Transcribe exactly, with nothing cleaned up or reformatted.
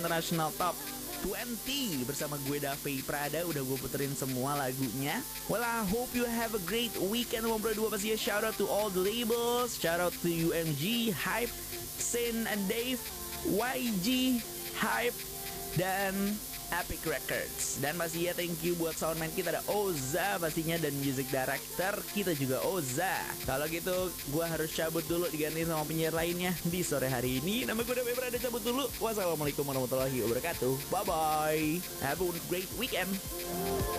International Top dua puluh bersama gue Davi Prada. Udah gue puterin semua lagunya. Well, I hope you have a great weekend. Ngobrol dua pasti ya. Shout out to all the labels. Shout out to U M G, Hype, Sin and Dave, Y G, Hype, dan Epic Records. Dan masih ya thank you buat soundman kita ada Oza pastinya, dan music director kita juga Oza. Kalau gitu gue harus cabut dulu, diganti sama penyiar lainnya di sore hari ini. Nama gue Davi Prada, cabut dulu. Wassalamualaikum warahmatullahi wabarakatuh. Bye bye. Have a great weekend.